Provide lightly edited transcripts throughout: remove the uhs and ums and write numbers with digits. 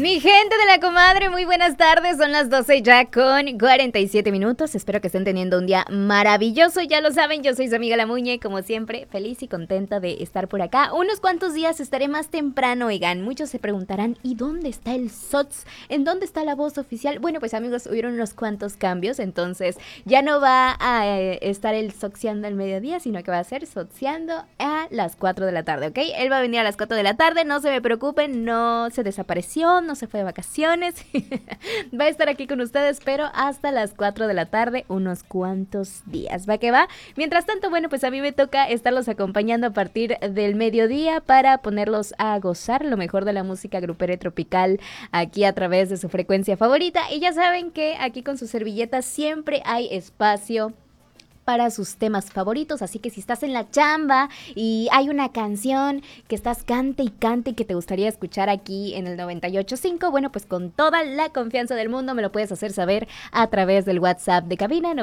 Mi gente de la comadre, muy buenas tardes, son las 12 ya con 47 minutos, espero que estén teniendo un día maravilloso, ya lo saben, yo soy su amiga La Muñe, como siempre, feliz y contenta de estar por acá. Unos cuantos días estaré más temprano, oigan, muchos se preguntarán, ¿y dónde está el SOTS? ¿En dónde está la voz oficial? Bueno, pues amigos, hubieron unos cuantos cambios, entonces ya no va a estar el soxeando al mediodía, sino que va a ser soxeando a las 4 de la tarde, ¿ok? Él va a venir a las 4 de la tarde, no se me preocupen, no se desapareció, no se fue de vacaciones, va a estar aquí con ustedes, pero hasta las 4 de la tarde, unos cuantos días, ¿va que va? Mientras tanto, bueno, pues a mí me toca estarlos acompañando a partir del mediodía para ponerlos a gozar lo mejor de la música grupera y tropical aquí a través de su frecuencia favorita, y ya saben que aquí con sus servilletas siempre hay espacio para sus temas favoritos, así que si estás en la chamba y hay una canción que estás cante y que te gustaría escuchar aquí en el 98.5, bueno, pues con toda la confianza del mundo me lo puedes hacer saber a través del WhatsApp de cabina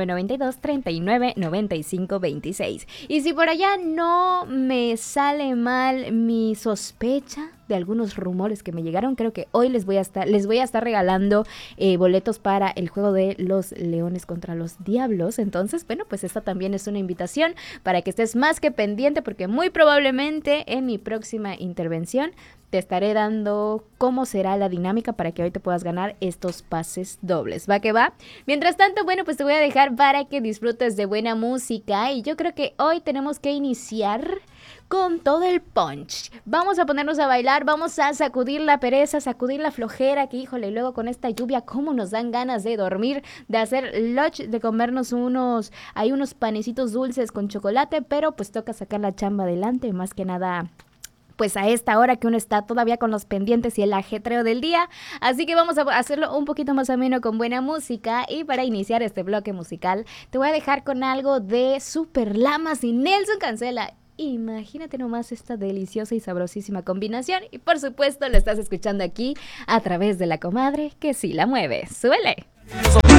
9992-399526. Y si por allá no me sale mal mi sospecha de algunos rumores que me llegaron, creo que hoy les voy a estar regalando boletos para el juego de los Leones contra los Diablos. Entonces, bueno, pues esta también es una invitación para que estés más que pendiente, porque muy probablemente en mi próxima intervención te estaré dando cómo será la dinámica para que hoy te puedas ganar estos pases dobles. ¿Va que va? Mientras tanto, bueno, pues te voy a dejar para que disfrutes de buena música, y yo creo que hoy tenemos que iniciar con todo el punch. Vamos a ponernos a bailar, vamos a sacudir la pereza, sacudir la flojera, que híjole, luego con esta lluvia cómo nos dan ganas de dormir, de hacer lunch, de comernos unos panecitos dulces con chocolate, pero pues toca sacar la chamba adelante, más que nada pues a esta hora que uno está todavía con los pendientes y el ajetreo del día. Así que vamos a hacerlo un poquito más ameno con buena música, y para iniciar este bloque musical te voy a dejar con algo de Super Lamas y Nelson Cancela. Imagínate nomás esta deliciosa y sabrosísima combinación, y por supuesto lo estás escuchando aquí a través de la comadre que sí la mueve. ¡Súbele!